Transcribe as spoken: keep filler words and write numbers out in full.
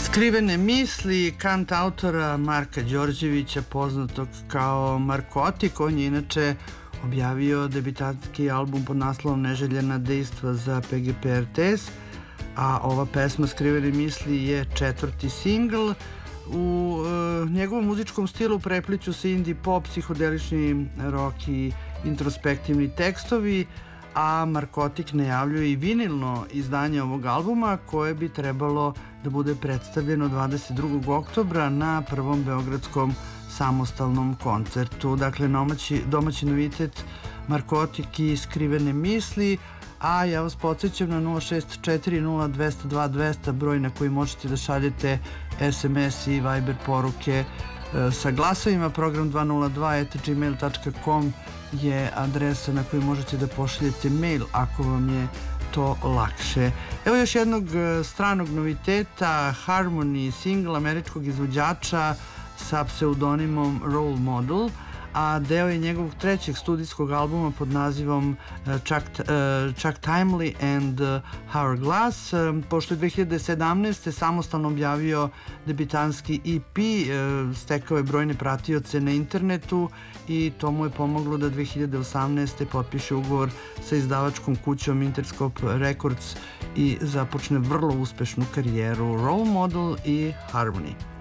Skrivene misli kantautora Marka Đorđevića, poznatog kao Markotik. On je inače objavio debitantski album pod naslovom Neželjena dejstva za P G P R T S, a ova pesma Skrivene misli je četvrti singl. U e, njegovom muzičkom stilu prepliću se indie pop, psihodelični rock i introspektivni tekstovi, a Markotik najavljuje i vinilno izdanje ovog albuma koje bi trebalo da bude predstavljeno dvadeset drugog oktobra na prvom beogradskom samostalnom koncertu. Dakle, domaći, domaći novitet Markotik i Skrivene misli, a ja vas podsjećam na nula šest četiri nula dva zero dva dva zero zero, broj na koji možete da šaljete S M S i Viber poruke e, sa glasovima. Program dva nula dva et gmail tačka com je adresa na koju možete da pošaljete mail ako vam je to lakše. Evo još jednog stranog noviteta, Harmony, singl američkog izvođača sa pseudonimom Role Model, a deo je njegovog trećeg studijskog albuma pod nazivom Chuck, uh, Chuck Timely and Hourglass. Pošto je dve hiljade sedamnaeste. samostalno objavio debitanski E P, uh, stekao je brojne pratioce na internetu i to mu je pomoglo da dve hiljade osamnaeste. potpiše ugovor sa izdavačkom kućom Interscope Records i započne vrlo uspešnu karijeru. Role Model i Harmony.